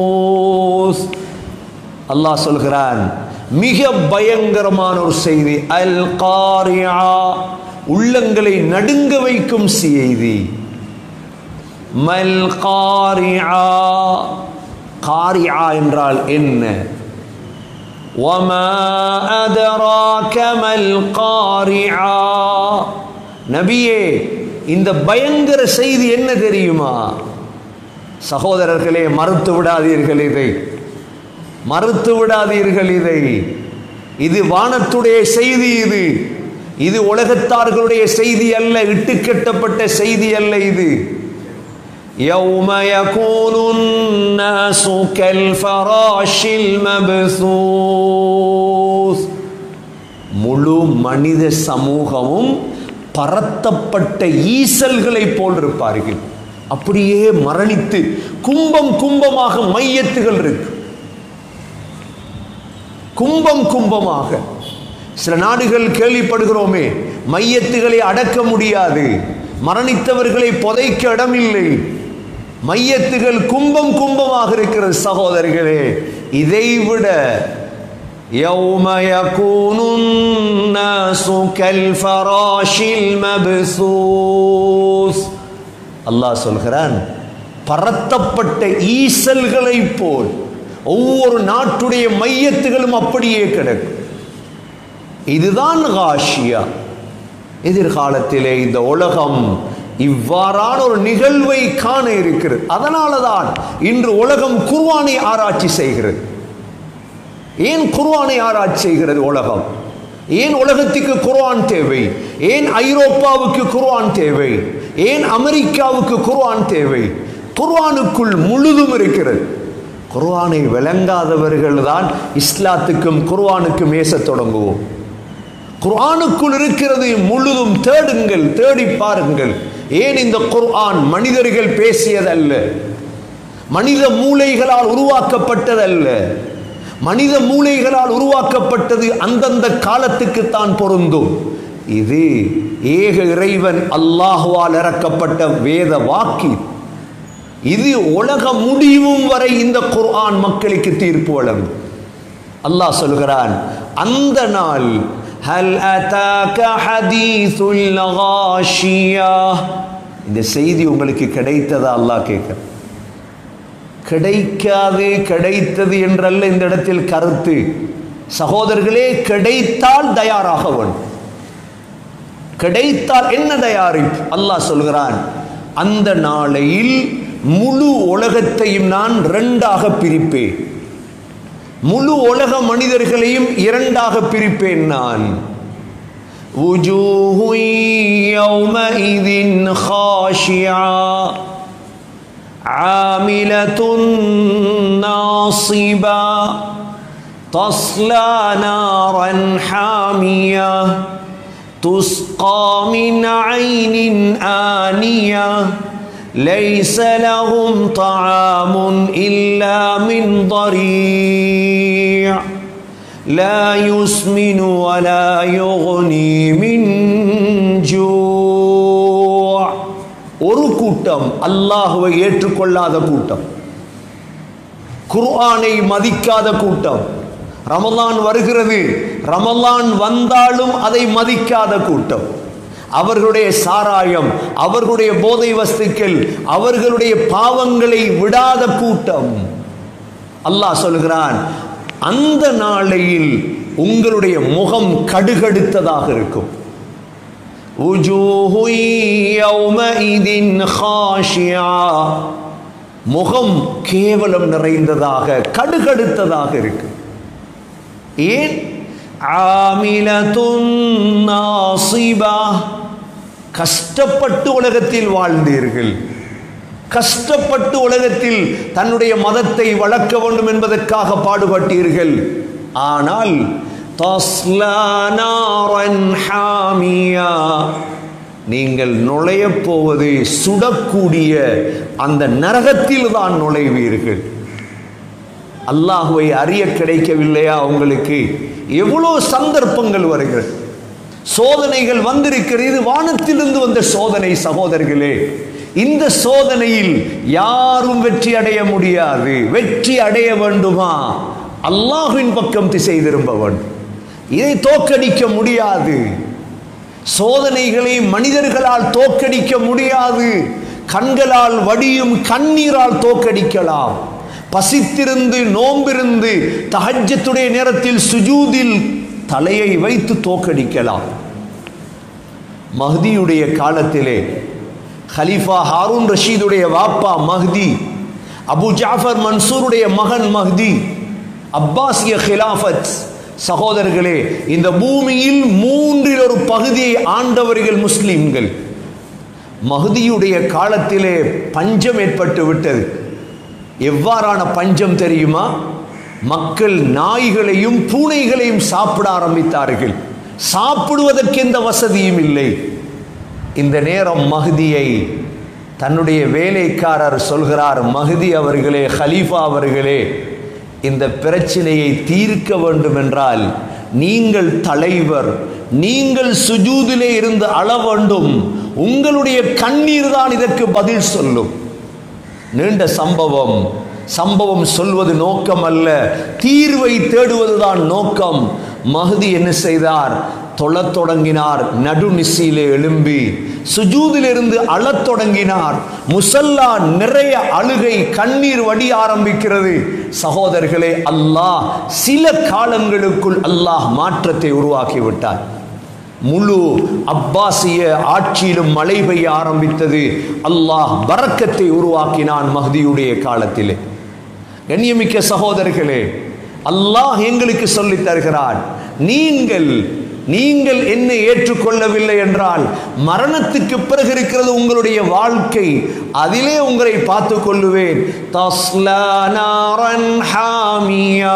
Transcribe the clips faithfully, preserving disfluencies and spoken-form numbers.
அல்லாஹ் சொல்கிறான், மிக பயங்கரமான ஒரு செய்தி, அல் காரியா, உள்ளங்களை நடுங்க வைக்கும் செய்தி. மல் காரியா, காரியா என்றால் என்ன? வமா அதராக மல் காரியா, நபியே இந்த பயங்கர செய்தி என்ன தெரியுமா? சகோதரர்களே, மறுத்து விடாதீர்கள், இதை மறுத்து விடாதீர்கள். இதை இது வானத்துடைய செய்தி, இது இது உலகத்தார்களுடைய செய்தி அல்ல, இட்டுக்கட்டப்பட்ட செய்தி அல்ல. இது யௌம யகூனுன் நாசு கல் ஃபராஷில் மப்சூஸ், முழு மனித சமூகமும் பரத்தப்பட்ட ஈசல்களை போல் இருப்பார்கள். அப்படியே மரணித்து கும்பம் கும்பமாக மையத்துகள் இருக்கு, கும்பம் கும்பமாக. சில நாடுகள் கேள்விப்படுகிறோமே, மையத்துகளை அடக்க முடியாது, மரணித்தவர்களை புதைக்க இடமில்லை, மையத்துகள் கும்பம் கும்பமாக இருக்கிறது. சகோதரர்களே, இதைவிட யௌம யகூனுன் நாசு கல் ஃபராஷில் மப்சூஸ், அல்லாஹ் சொல்கிறான், பரத்தப்பட்ட ஈசல்களை போல் ஒவ்வொரு நாட்டுடைய மையத்துகளும் அப்படியே கிடக்கும். இதுதான் காஷியா. எதிர்காலத்திலே இந்த உலகம் இவ்வாறான ஒரு நிகழ்வை காண இருக்கிறது. அதனால தான் இன்று உலகம் குர்ஆனை ஆராய்ச்சி செய்கிறது. ஏன் குர்ஆனை ஆராய்ச்சி செய்கிறது உலகம்? ஏன் உலகத்துக்கு குர்ஆன் தேவை? ஏன் ஐரோப்பாவுக்கு குர்ஆன் தேவை? ஏன் அமெரிக்காவுக்கு குர்ஆன் தேவை? குர்ஆனுக்குள் முழுதும் இருக்கிறது. குர்ஆனை விளங்காதவர்கள் தான் இஸ்லாத்துக்கும் குர்ஆனுக்கும் ஏச தொடங்குவோம். குர்ஆனுக்குள் இருக்கிறது முழுதும், தேடுங்கள், தேடி பாருங்கள். ஏன் இந்த குர்ஆன் மனிதர்கள் பேசியதல்ல, மனித மூளைகளால் உருவாக்கப்பட்டதல்ல. மனித மூளைகளால் உருவாக்கப்பட்டது அந்தந்த காலத்துக்கு தான் பொருந்தும். இது ஏக இறைவன் அல்லாஹ்வால் இறக்கப்பட்ட வேத வாக்கி. இது உலக முடிவும் வரை இந்த குர்ஆன் மக்களுக்கு தீர்ப்பு வழங்கும். அல்லாஹ் சொல்கிறான், அந்த நாள் ஹல் அதாக ஹதீசுல் காஷியா, இந்த செய்தி உங்களுக்கு கிடைத்ததா? அல்லாஹ் கேட்கிறான். கிடைக்காது, கிடைத்தது என்றல்ல இந்த இடத்தில் கருத்து. சகோதரர்களே, கிடைத்தால் தயாராக வேண்டும். கிடைத்தால் என்ன தயாரிப்பு? அல்லாஹ் சொல்கிறான், அந்த நாளையில் முழு உலகத்தையும் நான் இரண்டாக பிரிப்பேன், முழு உலக மனிதர்களையும் இரண்டாக பிரிப்பேன் நான். வுஜூஹு யௌமஇதின் காஷியா ஆமிலத்துன் நாஸிபா தஸ்லா நாரன் ஹாமியா துஸ்கா மின் ஐனின் ஆனியா ليس لهم طعام إلا من ضريع لا يسمن ولا يغني من جوع. ஒரு கூட்டம் அல்லாஹ்வை ஏற்றுக்கொள்ளாத கூட்டம், குர்ஆனை மதிக்காத கூட்டம். ரமலான் வருகிறது, ரமலான் வந்தாலும் அதை மதிக்காத கூட்டம். அவர்களுடைய சாராயம், அவர்களுடைய போதை வஸ்துக்கள், அவர்களுடைய பாவங்களை விடாத கூட்டம். அல்லாஹ் சொல்கிறான், அந்த நாளையில் உங்களுடைய முகம் கடுகடுத்ததாக இருக்கும். வுஜூஹு யௌமஇதின் காஷியா, முகம் கேவலம் நிறைந்ததாக, கடுகடுத்ததாக இருக்கு. ஏன்? ஆமிலத்துன் நாஸிபா, கஷ்டப்பட்டு உலகத்தில் வாழ்ந்தீர்கள், கஷ்டப்பட்டு உலகத்தில் தன்னுடைய மதத்தை வளர்க்க வேண்டும் என்பதற்காக பாடுபட்டீர்கள். ஆனால் தஸ்லா நாரன் ஹாமியா, நீங்கள் நுழைய போவது சுடக்கூடிய அந்த நரகத்தில் தான் நுழைவீர்கள். அல்லாஹ்வை அறிய கிடைக்கவில்லையா உங்களுக்கு? எவ்வளோ சந்தர்ப்பங்கள் வருகிறது, சோதனைகள் வந்திருக்கிறது. வானத்திலிருந்து வந்த சோதனை. சகோதரர்களே, இந்த சோதனையில் யாரும் வெற்றி அடைய முடியாது. வெற்றி அடைய வேண்டுமா, அல்லாஹ்வின் பக்கம் திசை திரும்ப வேண்டும். இதை தோற்கடிக்க முடியாது. சோதனைகளை மனிதர்களால் தோற்கடிக்க முடியாது. கண்களால் வடியும் கண்ணீரால் தோற்கடிக்கலாம். பசித்திருந்து நோம்பிருந்து தஹஜ்ஜுடைய நேரத்தில் சுஜூதில் தலையை வைத்து தோற்கடிக்கலாம். மஹ்தியுடைய காலத்திலே ஹலீஃபா ஹாரூன் ரஷீதுடைய வாப்பா மஹ்தி, அபு ஜாஃபர் மன்சூருடைய மகன் மஹ்தி, அப்பாசிய ஹிலாஃபத். சகோதரர்களே, இந்த பூமியில் மூன்றில் ஒரு பகுதியை ஆண்டவர்கள் முஸ்லிம்கள். மஹ்தியுடைய காலத்திலே பஞ்சம் ஏற்பட்டு விட்டது. எவ்வாறான பஞ்சம் தெரியுமா? மக்கள் நாய்களையும் பூனைகளையும் சாப்பிட ஆரம்பித்தார்கள். சாப்பிடுவதற்கு எந்த வசதியும் இல்லை. இந்த நேரம் மஹ்தியை தன்னுடைய வேலைக்காரர் சொல்கிறார், மஹ்தி அவர்களே, ஹலீஃபா அவர்களே, இந்த பிரச்சனையை தீர்க்க வேண்டும் என்றால் நீங்கள் தலைவர், நீங்கள் சுஜூதிலே இருந்து அழ வேண்டும். உங்களுடைய கண்ணீர் தான் இதற்கு பதில் சொல்லும். நீண்ட சம்பவம். சம்பவம் சொல்வது நோக்கம் அல்ல, தீர்வை தேடுவதுதான் நோக்கம். மஹ்தி என்ன செய்தார்? தொழத் தொடங்கினார். நடுநிசியிலே எழும்பி சுஜூதிலிருந்து அழத் தொடங்கினார். முசல்லா நிறைய அழுகை, கண்ணீர் வடிய ஆரம்பிக்கிறது. சகோதரர்களே, அல்லாஹ் சில காலங்களுக்குள் அல்லாஹ் மாற்றத்தை உருவாக்கி விட்டார். முழு அப்பாசிய ஆட்சியிலும் மழை பெய்ய ஆரம்பித்தது. அல்லாஹ் பரக்கத்தை உருவாக்கினான் மஹ்தியுடைய காலத்திலே. கண்ணியமிக்க சகோதரர்களே, அல்லாஹ் எங்களுக்கு சொல்லித் தருகிறான், நீங்கள் நீங்கள் என்னை ஏற்றுக்கொள்ளவில்லை என்றால் மரணத்துக்கு பிறகு இருக்கிறது உங்களுடைய வாழ்க்கை, அதிலே உங்களை பார்த்துக் கொள்ளுவேன். தஸ்லா நாரன் ஹாமியா,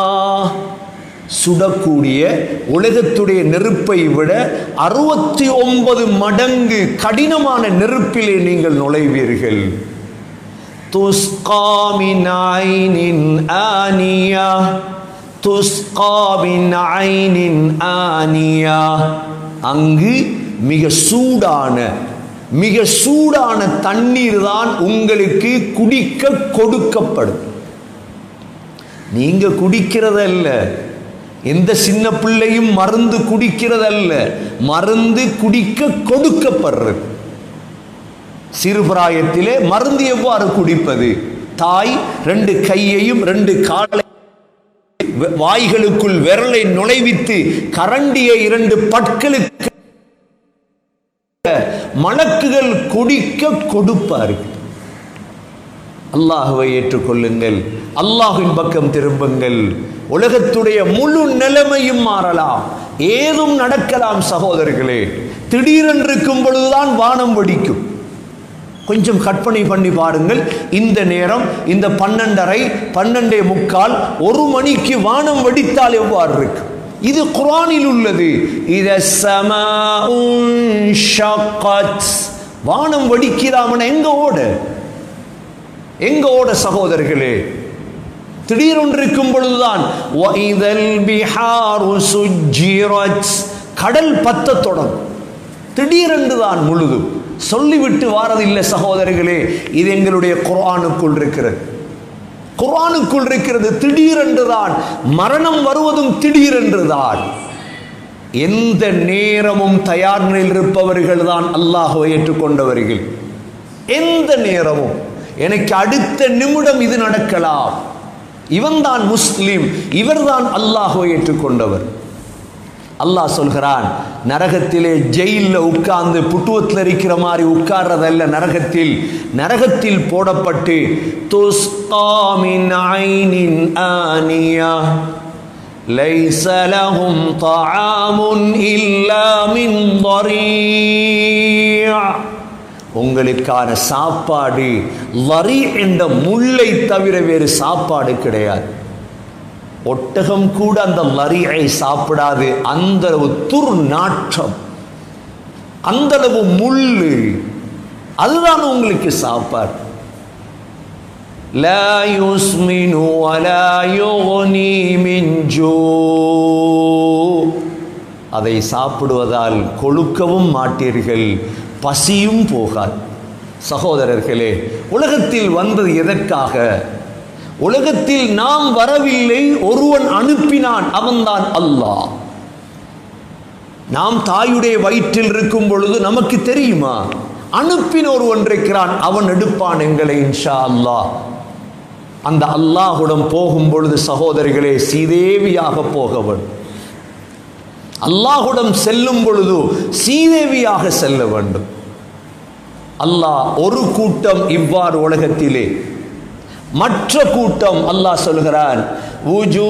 சுடக்கூடிய உலகத்துடைய நெருப்பை விட அறுபத்தி ஒன்பது மடங்கு கடினமான நெருப்பிலே நீங்கள் நுழைவீர்கள். துஸ்கா மின் ஐனின் ஆனியா, துஸ்கா மின் ஐனின் ஆனியா, அங்கு மிக சூடான மிக சூடான தண்ணீர் தான் உங்களுக்கு குடிக்க கொடுக்கப்படும். நீங்க குடிக்கிறதல்ல, எந்த சின்ன பிள்ளையும் மருந்து குடிக்கிறதல்ல, மருந்து குடிக்க கொடுக்கப்படுறது. சிறுபிராயத்திலே மருந்து எவ்வாறு குடிப்பது? தாய் ரெண்டு கையையும் ரெண்டு காலை வாய்களுக்குள் விரலை நுழைவித்து கரண்டியை இரண்டு பற்களுக்கு மலக்குகள் குடிக்க கொடுப்பார்கள். அல்லாஹ்வை ஏற்றுக்கொள்ளுங்கள், அல்லாஹ்வின் பக்கம் திரும்புங்கள். உலகத்துடைய முழு நிலைமையும் மாறலாம், ஏதும் நடக்கலாம். சகோதரர்களே, திடீரென்றிருக்கும் பொழுதுதான் வானம் வெடிக்கும். கொஞ்சம் கற்பனை பண்ணி பாருங்கள். இந்த நேரம் இந்த பன்னெண்டரை பன்னெண்டே முக்கால் ஒரு மணிக்கு வானம் வெடித்தால் எவ்வாறு இருக்கு? இது குர்ஆனில் உள்ளது. வானம் வெடிக்கிறாமன எங்க ஓட எங்க ஓட சகோதரர்களே? திடீரென்றிருக்கும் பொழுதுதான் கடல் பத்த தொடங்கும். திடீரென்றுதான் முழுதும் சொல்லிவிட்டு வாரதில்லை சகோதரர்களே. இது எங்களுடைய குர்ஆனுக்குள் இருக்கிறது, குர்ஆனுக்குள் இருக்கிறது. திடீரென்றுதான் மரணம் வருவதும் திடீரென்றுதான். எந்த நேரமும் தயார் நிலையில் இருப்பவர்கள் தான் அல்லாஹ்வை ஏற்றுக்கொண்டவர்கள். எந்த நேரமும் எனக்கு அடுத்த நிமிடம் இது நடக்கலாம். இவன் தான் முஸ்லிம், இவர்தான் அல்லாஹ்வை ஏற்றுக்கொண்டவர். அல்லாஹ் சொல்கிறான், நரகத்திலே ஜெயிலில் உட்கார்ந்து புட்டுவத்தில் இருக்கிற மாதிரி உட்கார்றதல்ல. நரகத்தில் நரகத்தில் போடப்பட்டு துஸ்கா மின் ஐனின் ஆனியா லைஸ லஹும் தஆமுன் இல்லா மின் ضريع, உங்களுக்கான சாப்பாடு லரி என்ற முள்ளை தவிர வேறு சாப்பாடு கிடையாது. ஒட்டகம் கூட அந்த லரியை சாப்பிடாது. அந்த அளவு துர்நாற்றம், அந்த அளவு முள்ளு, அதுதான் உங்களுக்கு சாப்பாடு. லா யுஸ்மினு வலா யுக்னி மின் ஜூ, அதை சாப்பிடுவதால் கொழுக்கவும் மாட்டீர்கள், பசியும் போகாது. சகோதரர்களே, உலகத்தில் வந்தது எதற்காக? உலகத்தில் நாம் வரவில்லை, ஒருவன் அனுப்பினான், அவன்தான் அல்லாஹ். நாம் தாயுடைய வயிற்றில் இருக்கும் பொழுது நமக்கு தெரியுமா? அனுப்பின ஒருவன் இருக்கிறான், அவன் எடுப்பான் எங்களை இன்ஷா அல்லாஹ். அந்த அல்லாஹுடன் போகும் பொழுது சகோதரிகளே, சீதேவியாக போகவன். அல்லாஹுடன் செல்லும் பொழுது சீதேவியாக செல்ல வேண்டும். அல்லாஹ் ஒரு கூட்டம் இவ்வாறு உலகத்திலே, மற்ற கூட்டம் அல்லாஹ் சொல்கிறான்,